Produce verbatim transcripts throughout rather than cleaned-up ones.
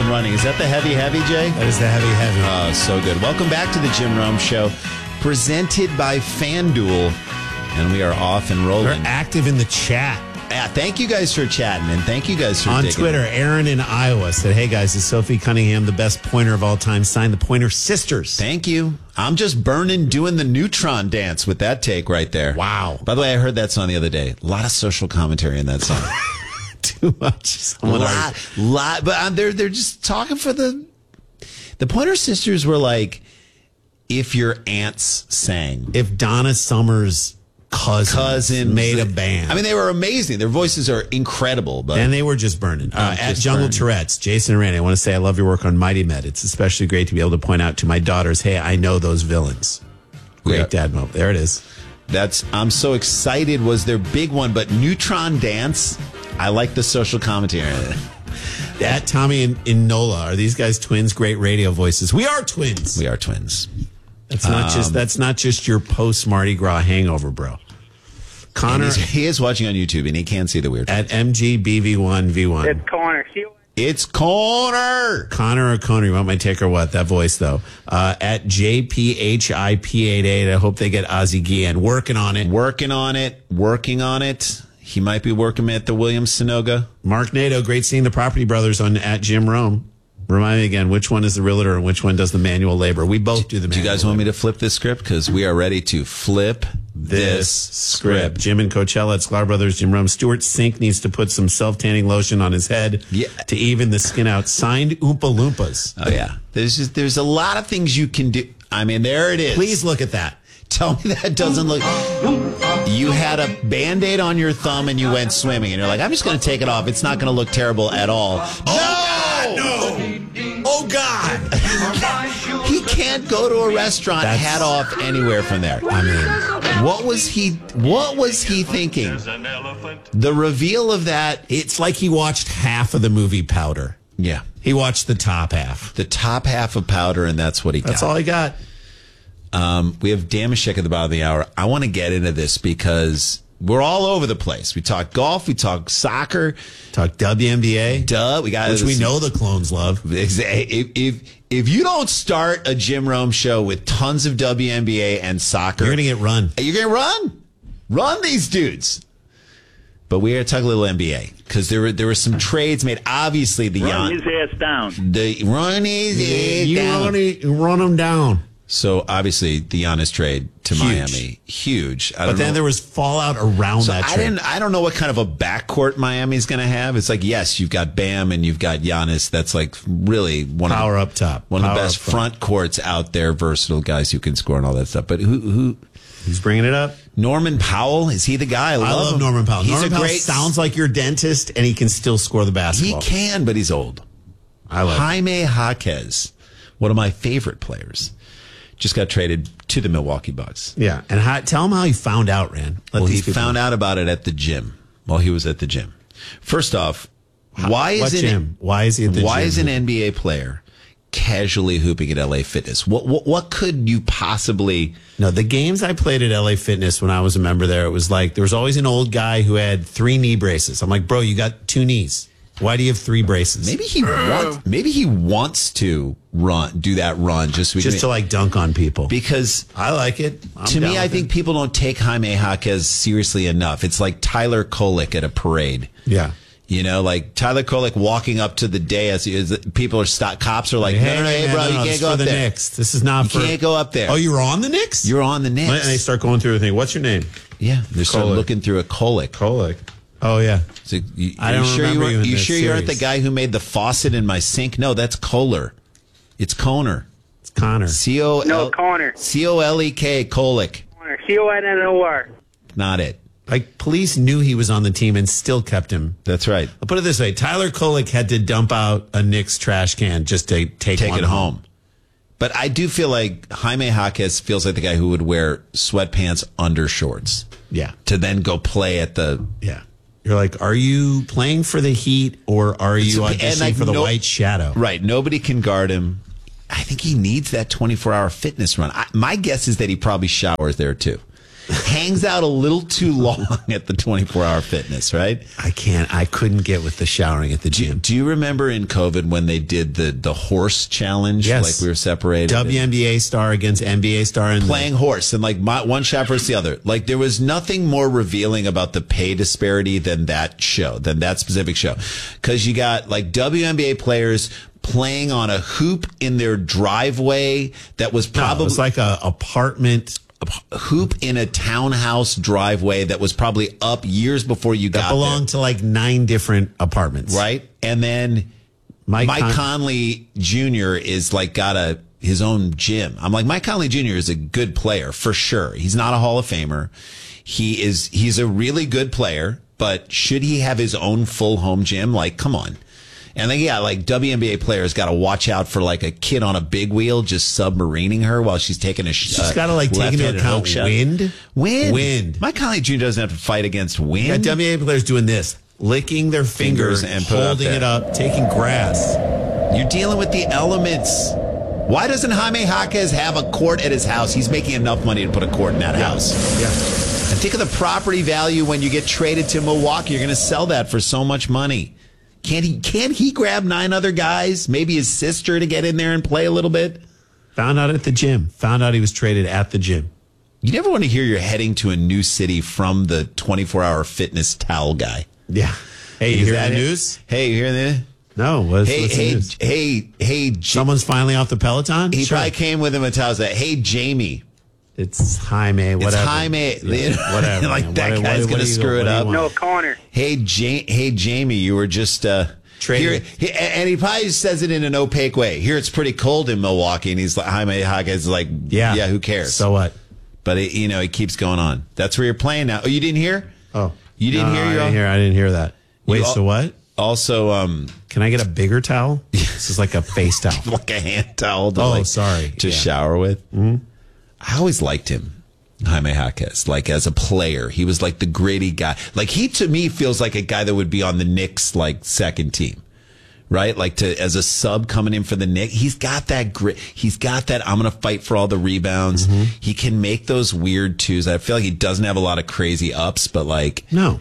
and running. Is that the heavy, heavy, Jay? That is the heavy, heavy. Oh, so good. Welcome back to the Jim Rome Show, presented by FanDuel, and we are off and rolling. We're active in the chat. Yeah, thank you guys for chatting, and thank you guys for On digging Twitter, in. Aaron in Iowa said, hey, guys, is Sophie Cunningham the best pointer of all time? Signed the Pointer Sisters. Thank you. I'm just burning doing the neutron dance with that take right there. Wow. By the way, I heard that song the other day. A lot of social commentary in that song. Too much. lot, lot, but um, they're they're just talking for the the Pointer Sisters were like if your aunts sang, If Donna Summer's cousin, cousin made a band. I mean, they were amazing. Their voices are incredible, but And they were just burning. Uh, at just Jungle burning. Tourette's, Jason and Randy, I want to say I love your work on Mighty Med. It's especially great to be able to point out to my daughters, hey, I know those villains. Great Yeah. dad moment. There it is. that's I'm so excited was their big one. But Neutron Dance, I like the social commentary. At Tommy and, and Nola, are these guys twins? Great radio voices. We are twins. We are twins. That's not Um, just that's not just your post Mardi Gras hangover, bro. And Connor he's- he is watching on YouTube, and he can't see the weird. at M G B V one V one. It's corner. See you. It's corner. Connor or Conor, you want my take or what? That voice, though. Uh, at J P H I P eighty-eight, I hope they get Ozzie Guillen. Working on it. Working on it. Working on it. He might be working at the Williams Sonoga. Mark Nato, great seeing the Property Brothers on at Jim Rome. Remind me again, which one is the realtor and which one does the manual labor? We both do the Do manual you guys want me to flip this script? Because we are ready to flip this script. Jim and Coachella at Sklar Brothers, Jim Rome. Stuart Sink needs to put some self-tanning lotion on his head Yeah. to even the skin out. Signed Oompa Loompas. Oh, yeah. There's just, there's a lot of things you can do. I mean, there it is. Please look at that. Tell me that doesn't look. You had a Band-Aid on your thumb and you went swimming, and you're like, I'm just going to take it off. It's not going to look terrible at all. Oh, no! Oh, God! He can't go to a restaurant That's- hat off anywhere from there. I mean, what was he? What was he thinking? The reveal of that. It's like he watched half of the movie Powder. Yeah, He watched the top half. the top half of Powder, and that's what he That's got. all he got. Um, we have Damashek at the bottom of the hour. I want to get into this because we're all over the place. We talk golf, we talk soccer, Talk W N B A, duh. We got which we know the clones love. If, if if you don't start a Jim Rome show with tons of W N B A and soccer, You're going to get run. you're gonna run, run these dudes. But we are talking a little N B A because there were there were some trades made. Obviously, the Run Jan- his ass down. the run is it You down. run, it- run them down. So obviously the Giannis trade to Huge. Miami, huge. I But don't then know. there was fallout around So that I trade. didn't. I don't know what kind of a backcourt Miami's going to have. It's like yes, you've got Bam and you've got Giannis. That's like really one Power of up top. one of Power the best up front. front courts out there. Versatile guys who can score and all that stuff. But who? Who? He's bringing it up. Norman Powell, is he the guy? I love, I love him. Norman Powell. He's Norman a Powell great. sounds like your dentist, and he can still score the he basketball. can, but he's old. I like. Jaime Jaquez, one of my favorite players, just got traded to the Milwaukee Bucks. Yeah, and how, tell him how he found out, Rand. Let Well, he these people found know. out about it at the gym while he was at the gym. First off, why What is gym? Why is he at the why gym? is an N B A player casually hooping at L A Fitness? What what what could you possibly? No, the games I played at L A Fitness when I was a member there, it was like there was always an old guy who had three knee braces. I'm like, bro, you got two knees. Why do you have three braces? Maybe he wants. Maybe he wants to run, do that run just so we just can, to like dunk on people. because I like it. I'm to down me, I with think it. people don't take Jaime Jaquez seriously enough. It's like Tyler Kolek at a parade. Yeah. You know, like Tyler Kolek walking up to the dais. Is people are stop, cops are like, Hey, no, no, no, hey, man, bro, no, you no, can't this go for up the there. Knicks. This is not You for. can't go up there. Oh, you're on the Knicks? You're on the Knicks. And they start going through the thing. What's your name? Yeah, they're sort of Kolek. looking through a Kolek. Kolek. Oh yeah. So you, I are don't you sure you, remember weren't- you in you this sure you aren't the series. guy who made the faucet in my sink? No, that's Kohler. It's Koner. It's Connor. C O L No, corner. C O L E K Kolek. Corner. C O N N O R. Not it. Like police knew he was on the team and still kept him. That's right. I'll put it this way: Tyler Kolek had to dump out a Knicks trash can just to take Take one it home. But I do feel like Jaime Jaquez feels like the guy who would wear sweatpants under shorts Yeah, to then go play at the. yeah. You're like, are you playing for the Heat or are you And, auditioning like, for the no- White Shadow? Right. Nobody can guard him. I think he needs that twenty-four hour fitness run. I, my guess is that he probably showers there too. hangs out a little too long at the twenty-four hour fitness, right? I can't. I couldn't get with the showering at the Do, gym. do you remember in COVID when they did the, the horse challenge? Yes. Like we were separated. W N B A star against N B A star and Playing horse and like my, one shot versus the other. Like there was nothing more revealing about the pay disparity than that show, than that specific show. Because you got like W N B A players playing on a hoop in their driveway that was No, probably it was like a apartment a hoop in a townhouse driveway that was probably up years before you that got belonged to like nine different apartments. there, right? And then Mike, Mike Con- Conley Junior is like got a his own gym. I'm like, Mike Conley Junior is a good player for sure. He's not a Hall of Famer. He is he's a really good player, but should he have his own full home gym? Like, come on. And then, yeah, like W N B A players got to watch out for like a kid on a big wheel just submarining her while she's taking a shot. She's got to like take into account wind. Wind. Wind. Mike Conley Junior doesn't have to fight against wind. You got W N B A players doing this, licking their fingers, Fingers and put it up holding there. it up, taking grass. You're dealing with the elements. Why doesn't Jaime Jaquez have a court at his house? He's making enough money to put a court in that house. Yeah. And think of the property value when you get traded to Milwaukee. You're going to sell that for so much money. Can't he? Can't he grab nine other guys? Maybe his sister to get in there and play a little bit. Found out at the gym. Found out he was traded at the gym. You never want to hear you're heading to a new city from the twenty-four hour fitness towel guy. Yeah. Hey, you Is hear that the it? news? Hey, you hear that? No. What's, Hey, what's the hey, news? hey, hey, J- Someone's finally off the Peloton? he Sure. probably came with him and tells that, hey, Jamie. It's Jaime, whatever. It's Jaime. Yeah, whatever. Like man. that What- guy's what- going what to do you- screw it what do you up. want? No, Connor. Hey, ja- hey, Jamie, you were just uh, Traded. here, he, and he probably says it in an opaque way. Here, it's pretty cold in Milwaukee, and he's like, Jaime Jaquez is like, Yeah. yeah, who cares? So what? but it, you know, it keeps going on. That's where you're playing now. Oh, you didn't hear? Oh. You didn't No, hear I your didn't own- hear, I didn't hear that. Wait, You al- so what? Also, um, Can I get a bigger towel? This is like a face towel. like a hand towel. To Oh, like, sorry. To Yeah. shower with. Mm-hmm. I always liked him, Jaime Jaquez. Like as a player, he was like the gritty guy. Like he to me feels like a guy that would be on the Knicks like second team. Right? Like to as a sub coming in for the Knicks. He's got that grit. He's got that I'm going to fight for all the rebounds. Mm-hmm. He can make those weird twos. I feel like he doesn't have a lot of crazy ups, but like No.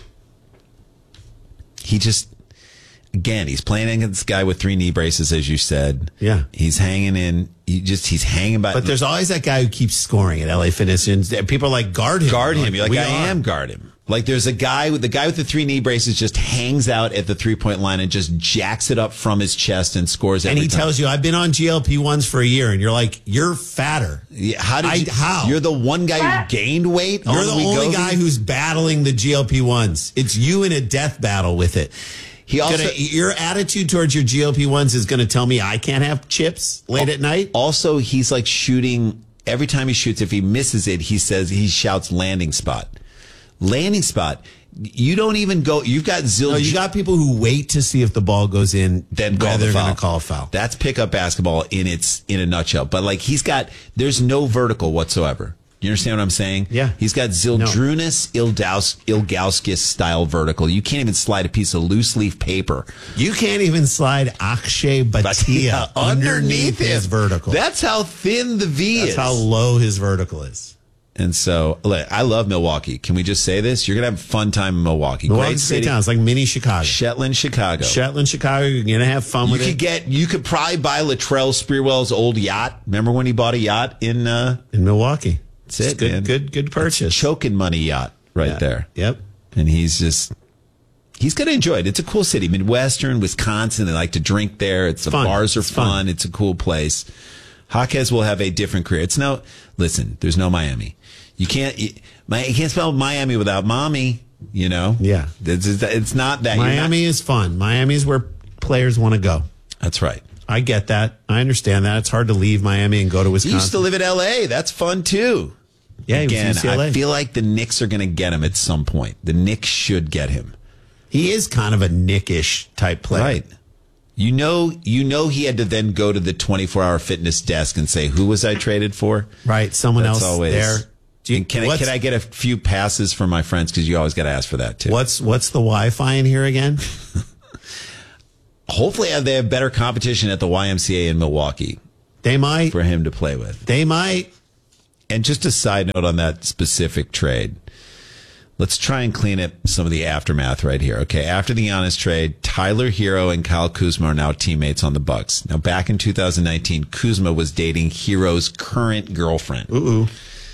he just again, he's playing against this guy with three knee braces, as you said. Yeah. He's hanging in. He just he's hanging by. But there's always that guy who keeps scoring at L A Fitness, and people are like, guard him. guard him. You're like, we I are. am guard him. Like there's a guy with the guy with the three knee braces just hangs out at the three point line and just jacks it up from his chest and scores every And he time. tells you, I've been on G L P ones for a year, and you're like, you're fatter. Yeah, how did I- you? how? You're the one guy who gained weight. You're on the only Wegovy? guy who's battling the G L P ones. It's you in a death battle with it. He also Gonna- your attitude towards your G L P ones is going to tell me I can't have chips late at night. also he's like shooting every time he shoots. If he misses it, he says he shouts landing spot, landing spot. You don't even go. You've got zil. No, you got people who wait to see if the ball goes in, then call whether the they're foul. going to call a foul. That's pickup basketball in its in a nutshell. But like he's got, there's no vertical whatsoever. You understand what I'm saying? Yeah. He's got Zildrunas Ildaus, Ilgauskas style vertical. You can't even slide a piece of loose leaf paper You can't even slide Akshay Bhatia underneath his vertical. That's how thin the V That's is. how low his vertical is. And so, look, I love Milwaukee. Can we just say this? You're gonna have a fun time in Milwaukee. Milwaukee's Great a great city. town. It's like mini Chicago. Shetland, Chicago. Shetland, Chicago. You're going to have fun You with could it. get. You could probably buy Latrell Sprewell's old yacht. Remember when he bought a yacht in? Uh, in Milwaukee. That's It's it, good, man. good, good purchase. choking money yacht right Yeah. there. Yep. And he's just. He's going to enjoy it. It's a cool city. Midwestern, Wisconsin. They like to drink there. It's the Fun. bars are It's fun. fun. It's a cool place. Jaquez will have a different career. It's no. Listen, there's no Miami. You can't. You, you can't spell Miami without mommy. You know. Yeah. It's, it's not that. You're not- Miami is fun. Miami is where players want to go. that's right. I get that. I understand that. It's hard to leave Miami and go to He Wisconsin. used to live in L A. That's fun too. yeah, he was Again, U C L A. I feel like the Knicks are going to get him at some point. The Knicks should get him. He is kind of a Nick-ish type player. Right. You know, you know, he had to then go to the twenty-four hour fitness desk and say, "Who was I traded for?" Right. Someone That's else always. there. Do you- And can I, what's- can I get a few passes for my friends? Because you always got to ask for that too. What's what's the Wi-Fi in here again? Hopefully, they have better competition at the Y M C A in Milwaukee They might. for him to play with. They might. And just a side note on that specific trade. Let's try and clean up some of the aftermath right here. Okay, after the Giannis trade, Tyler Hero and Kyle Kuzma are now teammates on the Bucks. Now, back in two thousand nineteen, Kuzma was dating Hero's current girlfriend. Ooh.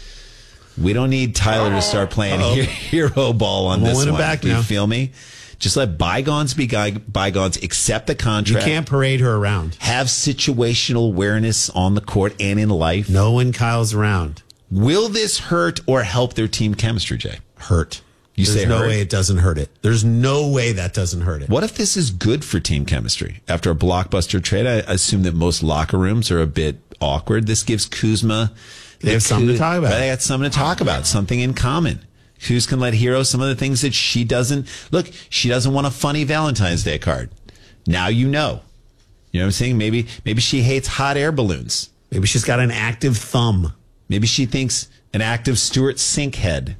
We don't need Tyler to start playing he- hero ball on I'm this pulling it one. back you now. feel me? Just let bygones be guy- bygones. Accept the You contract. can't parade her around. Have situational awareness on the court and in life. No one Kyle's around. Will this hurt or help their team chemistry, Jay? Hurt. You There's say no hurt? way it doesn't hurt it. There's no way that doesn't hurt it. What if this is good for team chemistry? After a blockbuster trade, I assume that most locker rooms are a bit awkward. This gives Kuzma... They have something to talk about. They got something to talk about, something in common. Kuz can let Hero some of the things that she doesn't. Look, she doesn't want a funny Valentine's Day card. Now you know. You know what I'm saying? Maybe maybe she hates hot air balloons. Maybe she's got an active thumb. Maybe she thinks an active Stuart Sink head.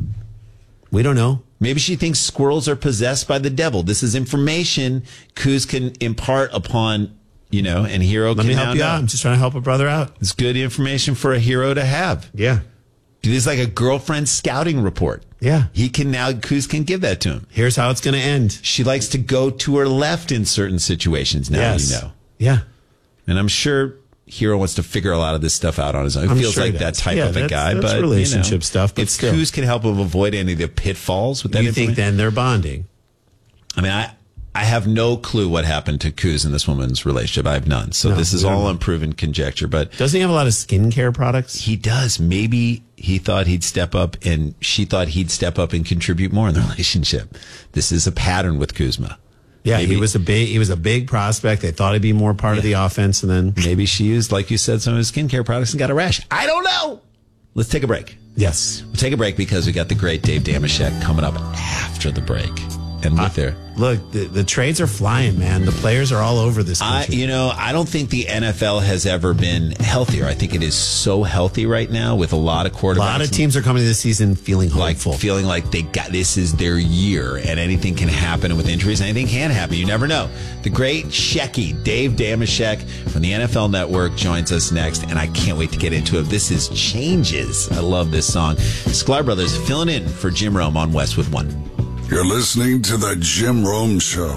We don't know. Maybe she thinks squirrels are possessed by the devil. This is information Kuz can impart upon, you know, and Hero Let can me now help you know. out. I'm just trying to help a brother out. It's good information for a hero to have. Yeah. This is like a girlfriend scouting report. Yeah. He can now, Kuz can give that to him. Here's how it's going to end. She likes to go to her left in certain situations now, Yes. you know. Yeah. And I'm sure Hero wants to figure a lot of this stuff out on his own. He I'm feels sure like he that does. type Yeah, of a that's- guy. that's but relationship you know, stuff, but if still. Kuz can help him avoid any of the pitfalls with that You think information- then they're bonding? I mean, I I have no clue what happened to Kuz in this woman's relationship. I have none. So No, this is we don't all know. unproven conjecture. But Doesn't he have a lot of skincare products? he does. Maybe he thought he'd step up and she thought he'd step up and contribute more in the relationship. This is a pattern with Kuzma. Yeah, Maybe- he was a big he was a big prospect. They thought he'd be more part of the offense, and then Maybe she used, like you said, some of his skincare products and got a rash. I don't know. Let's take a break. yes, We'll take a break because we got the great Dave Damashek coming up after the break. And with there. look, the, the trades are flying, man. The players are all over this I, country. you know, I don't think the N F L has ever been healthier. I think it is so healthy right now with a lot of quarterbacks. a lot of teams are coming to this season feeling like hopeful. feeling like they got this is their year and anything can happen with injuries. Anything can happen. You never know. The great Shecky, Dave Damashek from the N F L Network joins us next, and I can't wait to get into it. This is Changes. I love this song. Sklar Brothers filling in for Jim Rome on Westwood One. You're listening to the Jim Rome Show.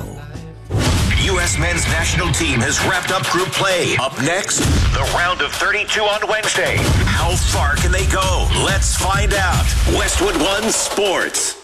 U S men's national team has wrapped up group play. Up next, the round of thirty-two on Wednesday. How far can they go? Let's find out. Westwood One Sports.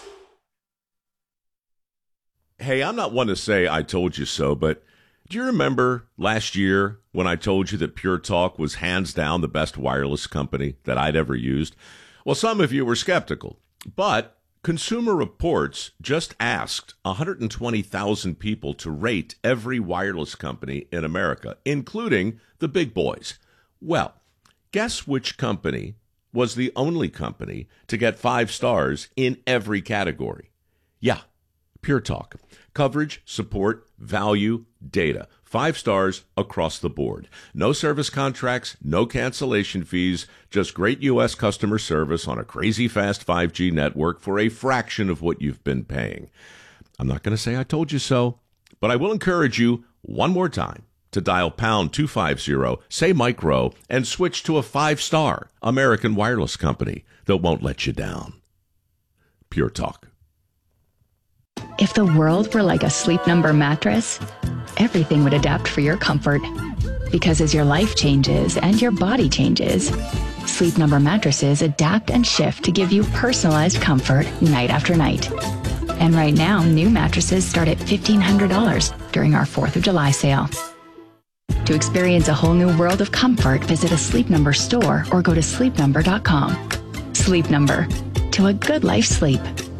Hey, I'm not one to say I told you so, but do you remember last year when I told you that Pure Talk was hands down the best wireless company that I'd ever used? Well, some of you were skeptical, but Consumer Reports just asked one hundred twenty thousand people to rate every wireless company in America, including the big boys. Well, guess which company was the only company to get five stars in every category? Yeah, Pure Talk. Coverage, support, value, data. Five stars across the board. No service contracts, no cancellation fees, just great U S customer service on a crazy fast five G network for a fraction of what you've been paying. I'm not going to say I told you so, but I will encourage you one more time to dial pound two fifty, say micro, and switch to a five-star American wireless company that won't let you down. Pure Talk. If the world were like a Sleep Number mattress, everything would adapt for your comfort. Because as your life changes and your body changes, Sleep Number mattresses adapt and shift to give you personalized comfort night after night. And right now, new mattresses start at fifteen hundred dollars during our fourth of July sale. To experience a whole new world of comfort, visit a Sleep Number store or go to sleep number dot com. Sleep Number. To a good life sleep.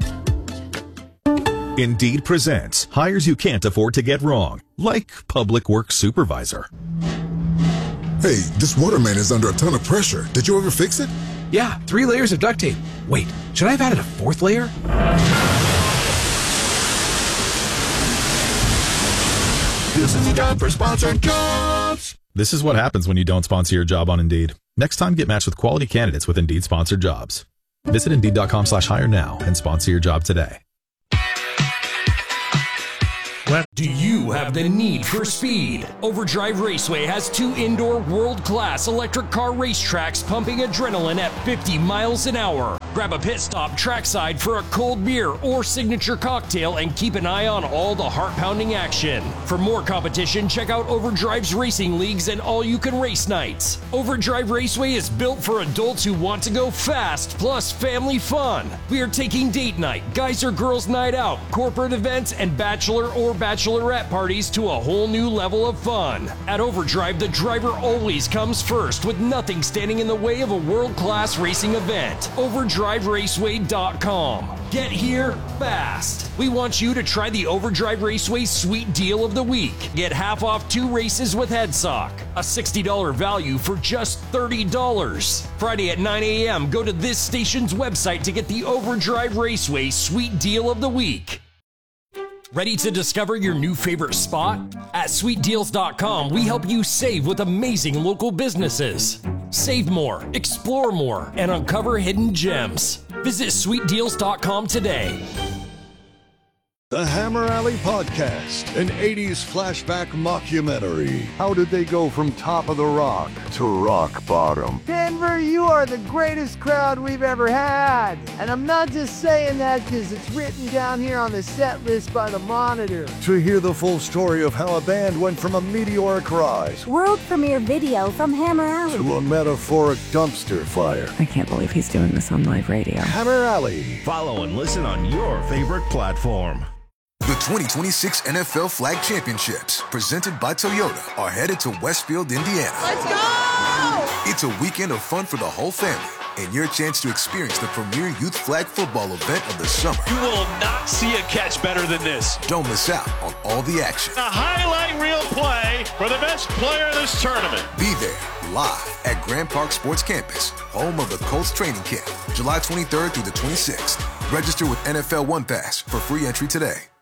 Indeed presents hires you can't afford to get wrong, like public works supervisor. Hey, this water main is under a ton of pressure. Did you ever fix it? Yeah, three layers of duct tape. Wait, should I have added a fourth layer? This is the job for sponsored jobs. This is what happens when you don't sponsor your job on Indeed. Next time, get matched with quality candidates with Indeed sponsored jobs. Visit Indeed.com slash hire now and sponsor your job today. Do you have the need for speed? Overdrive Raceway has two indoor world-class electric car racetracks pumping adrenaline at fifty miles an hour. Grab a pit stop trackside for a cold beer or signature cocktail and keep an eye on all the heart-pounding action. For more competition, check out Overdrive's racing leagues and all-you-can race nights. Overdrive Raceway is built for adults who want to go fast, plus family fun. We are taking date night, guys or girls night out, corporate events, and bachelor or bachelorette parties to a whole new level of fun. At Overdrive, the driver always comes first, with nothing standing in the way of a world-class racing event. overdrive raceway dot com. Get here fast. We want you to try the Overdrive Raceway Sweet Deal of the Week. Get half off two races with Headsock. A sixty dollars value for just thirty dollars. Friday at nine a.m., go to this station's website to get the Overdrive Raceway Sweet Deal of the Week. Ready to discover your new favorite spot? At sweet deals dot com, we help you save with amazing local businesses. Save more, explore more, and uncover hidden gems. Visit sweet deals dot com today. The Hammer Alley Podcast, an eighties flashback mockumentary. How did they go from top of the rock to rock bottom? Denver, you are the greatest crowd we've ever had. And I'm not just saying that because it's written down here on the set list by the Monitor. To hear the full story of how a band went from a meteoric rise, world premiere video from Hammer Alley, to a metaphoric dumpster fire. I can't believe he's doing this on live radio. Hammer Alley. Follow and listen on your favorite platform. The twenty twenty-six N F L Flag Championships, presented by Toyota, are headed to Westfield, Indiana. Let's go! It's a weekend of fun for the whole family, and your chance to experience the premier youth flag football event of the summer. You will not see a catch better than this. Don't miss out on all the action. A highlight reel play for the best player in this tournament. Be there, live at Grand Park Sports Campus, home of the Colts training camp, July twenty-third through the twenty-sixth. Register with N F L One Pass for free entry today.